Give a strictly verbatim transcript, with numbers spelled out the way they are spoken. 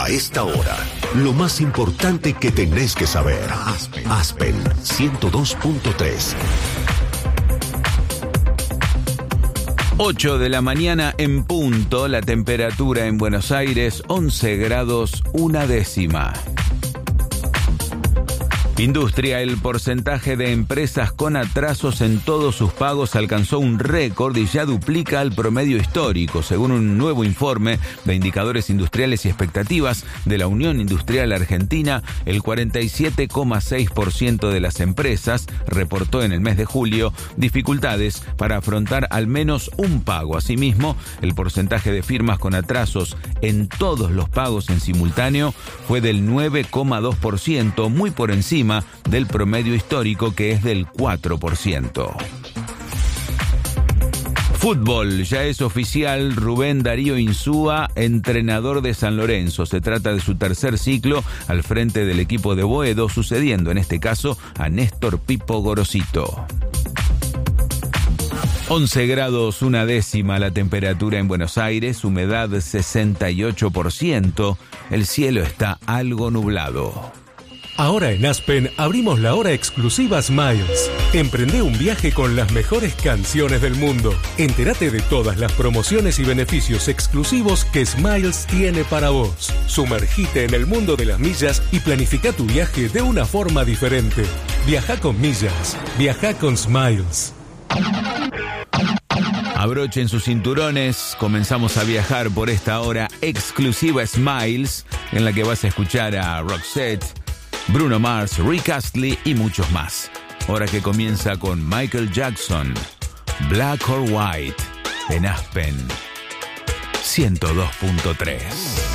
A esta hora, lo más importante que tenés que saber. Aspen, Aspen ciento dos punto tres. ocho de la mañana en punto, la temperatura en Buenos Aires, once grados, una décima. Industria, el porcentaje de empresas con atrasos en todos sus pagos alcanzó un récord y ya duplica el promedio histórico, según un nuevo informe de indicadores industriales y expectativas de la Unión Industrial Argentina. El cuarenta y siete coma seis por ciento de las empresas reportó en el mes de julio dificultades para afrontar al menos un pago. Asimismo, el porcentaje de firmas con atrasos en todos los pagos en simultáneo fue del nueve coma dos por ciento, muy por encima del promedio histórico, que es del cuatro por ciento. Fútbol, ya es oficial, Rubén Darío Insúa, entrenador de San Lorenzo. Se trata de su tercer ciclo al frente del equipo de Boedo, sucediendo en este caso a Néstor Pipo Gorosito. once grados, una décima la temperatura en Buenos Aires, humedad sesenta y ocho por ciento, el cielo está algo nublado. Ahora en Aspen abrimos la hora exclusiva Smiles. Emprende un viaje con las mejores canciones del mundo. Entérate de todas las promociones y beneficios exclusivos que Smiles tiene para vos. Sumergite en el mundo de las millas y planifica tu viaje de una forma diferente. Viaja con millas. Viaja con Smiles. Abrochen sus cinturones, comenzamos a viajar por esta hora exclusiva Smiles, en la que vas a escuchar a Roxette, Bruno Mars, Rick Astley y muchos más. Hora que comienza con Michael Jackson, Black or White, en Aspen ciento dos punto tres.